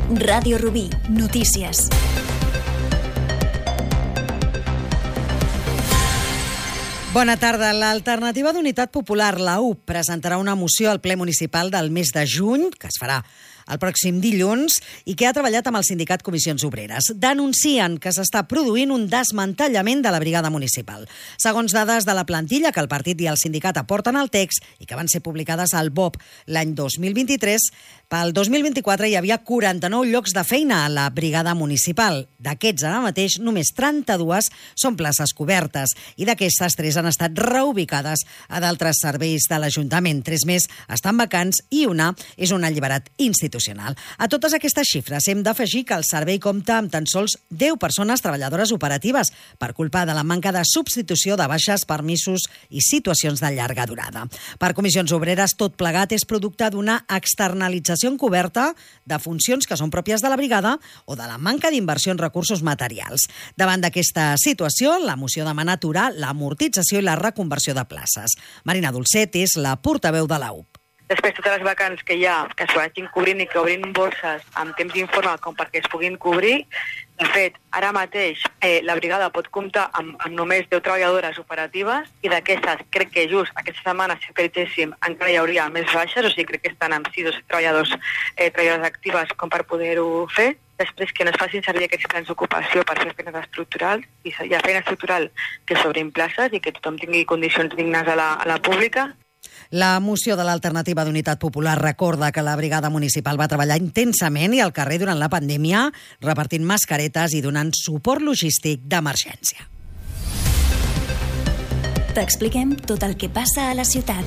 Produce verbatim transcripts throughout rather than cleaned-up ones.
Ràdio Rubí, notícies. Bona tarda. L'Alternativa d'Unitat Popular, la U P, presentarà una moció al ple municipal del mes de juny, que es farà el pròxim dilluns, i que ha treballat amb el sindicat Comissions Obreres. Denuncien que s'està produint un desmantellament de la brigada municipal. Segons dades de la plantilla que el partit i el sindicat aporten al text i que van ser publicades al B O P l'any dos mil vint-i-tres, pel dos mil vint-i-quatre hi havia quaranta-nou llocs de feina a la brigada municipal. D'aquests, ara mateix, només trenta-dues són places cobertes i d'aquestes, tres han estat reubicades a d'altres serveis de l'Ajuntament. Tres més estan vacants i una és un alliberat institucional. A totes aquestes xifres hem d'afegir que el servei compta amb tan sols deu persones treballadores operatives per culpa de la manca de substitució de baixes, permisos i situacions de llarga durada. Per Comissions Obreres, tot plegat és producte d'una externalització encoberta de funcions que són pròpies de la brigada o de la manca d'inversió en recursos materials. Davant d'aquesta situació, la moció demana aturar l'amortització i la reconversió de places. Marina Dolcet és la portaveu de la U P. Després, totes les vacants que hi ha, que es vagin cobrint i que obrin borses amb temps informal com perquè es puguin cobrir. De fet, ara mateix eh, la brigada pot comptar amb, amb només deu treballadores operatives i d'aquestes, crec que just aquesta setmana, si acreditéssim, encara hi hauria més baixes, o sigui, crec que estan amb sis o set treballadors, eh, treballadores actives com per poder-ho fer. Després, que no es facin servir aquests plans d'ocupació per fer feines estructurals, i hi ha feina estructural que s'obrin places i que tothom tingui condicions dignes a la, a la pública. La moció de l'Alternativa d'Unitat Popular recorda que la brigada municipal va treballar intensament i al carrer durant la pandèmia, repartint mascaretes i donant suport logístic d'emergència. T'expliquem tot el que passa a la ciutat.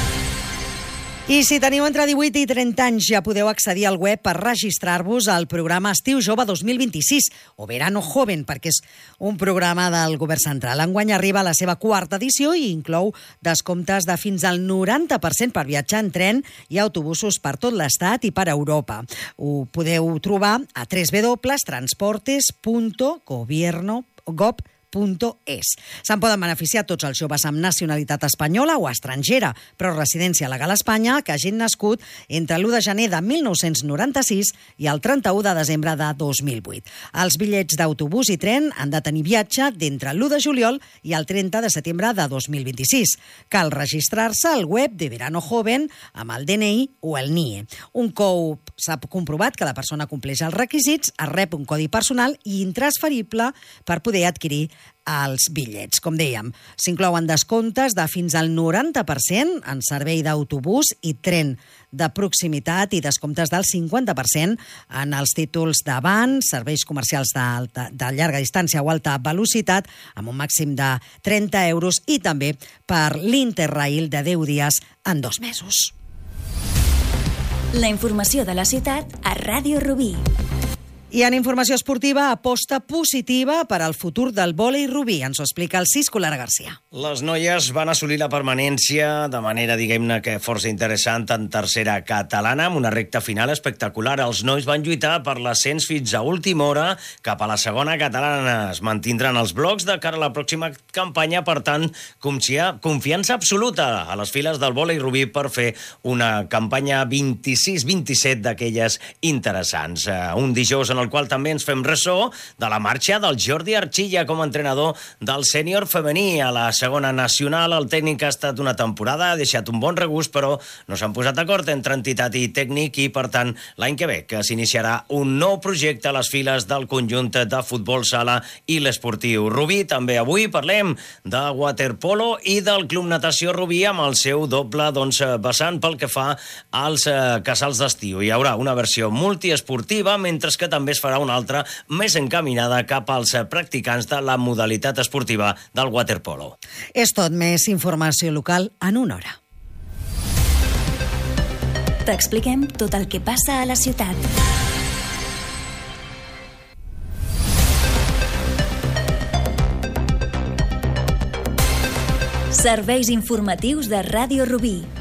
I si teniu entre divuit i trenta anys, ja podeu accedir al web per registrar-vos al programa Estiu Jove dos mil vint-i-sis, o Verano Joven, perquè és un programa del Govern Central. Enguany arriba a la seva quarta edició i inclou descomptes de fins al noranta per cent per viatjar en tren i autobusos per tot l'Estat i per Europa. Ho podeu trobar a w w w punt transportes punt gobierno gov punt es. Se'n poden beneficiar tots els joves amb nacionalitat espanyola o estrangera, però residència legal a Espanya, que hagin nascut entre l'u de gener de mil nou-cents noranta-sis i el trenta-u de desembre de dos mil vuit. Els bitllets d'autobús i tren han de tenir viatge d'entre l'u de juliol i el trenta de setembre de dos mil vint-i-sis. Cal registrar-se al web de Verano Joven amb el D N I o el N I E. Un cop s'ha comprovat que la persona compleix els requisits, es rep un codi personal i intransferible per poder adquirir els bitllets. Com dèiem, s'inclouen descomptes de fins al noranta per cent en servei d'autobús i tren de proximitat i descomptes del cinquanta per cent en els títols de van, serveis comercials de, de llarga distància o alta velocitat, amb un màxim de trenta euros, i també per l'Interrail de deu dies en dos mesos. La informació de la ciutat a Ràdio Rubí. I en informació esportiva, aposta positiva per al futur del vòlei rubí. Ens ho explica el Cisco Lara Garcia. Les noies van assolir la permanència de manera, diguem-ne, que força interessant en tercera catalana, amb una recta final espectacular. Els nois van lluitar per l'ascens fins a última hora cap a la segona catalana. Es mantindran els blocs de cara a la pròxima campanya, per tant, confiança absoluta a les files del vòlei rubí per fer una campanya vint-i-sis vint-i-set d'aquelles interessants. Un dijous en el qual també ens fem ressò de la marxa del Jordi Archilla com a entrenador del sènior femení a la segona nacional. El tècnic ha estat una temporada, ha deixat un bon regust, però no s'han posat d'acord entre entitat i tècnic, i per tant l'any que ve que s'iniciarà un nou projecte a les files del conjunt de futbol sala i l'esportiu Rubí. També avui parlem de waterpolo i del Club Natació Rubí amb el seu doble doncs, vessant pel que fa als eh, casals d'estiu. Hi haurà una versió multiesportiva, mentre que també es farà una altra més encaminada cap als practicants de la modalitat esportiva del waterpolo. És tot. Més informació local en una hora. T'expliquem tot el que passa a la ciutat. Serveis informatius de Ràdio Rubí.